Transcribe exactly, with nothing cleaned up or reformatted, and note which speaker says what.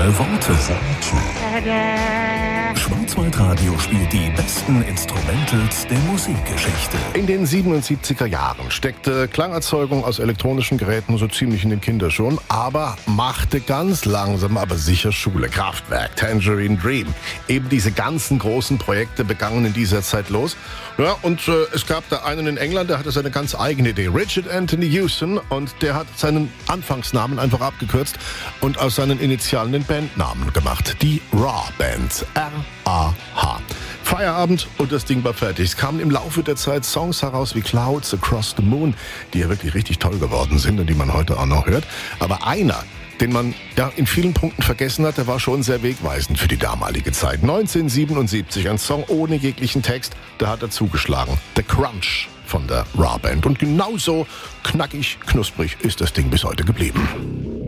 Speaker 1: Schöne Worte. Schwarzwaldradio spielt die besten Instrumentals der Musikgeschichte.
Speaker 2: In den siebenundsiebziger Jahren steckte Klangerzeugung aus elektronischen Geräten so ziemlich in den Kinderschuhen, aber machte ganz langsam aber sicher Schule. Kraftwerk, Tangerine Dream, eben diese ganzen großen Projekte begannen in dieser Zeit los. Ja, und äh, es gab da einen in England, der hatte seine ganz eigene Idee. Richard Anthony Houston, und der hat seinen Anfangsnamen einfach abgekürzt und aus seinen Initialen den Bandnamen gemacht. Die Raw Band. R A H. Feierabend und das Ding war fertig. Es kamen im Laufe der Zeit Songs heraus wie Clouds Across the Moon, die ja wirklich richtig toll geworden sind und die man heute auch noch hört. Aber einer, den man ja in vielen Punkten vergessen hat, der war schon sehr wegweisend für die damalige Zeit. neunzehnhundertsiebenundsiebzig, ein Song ohne jeglichen Text, da hat er zugeschlagen. The Crunch von der Raw Band. Und genauso knackig, knusprig ist das Ding bis heute geblieben.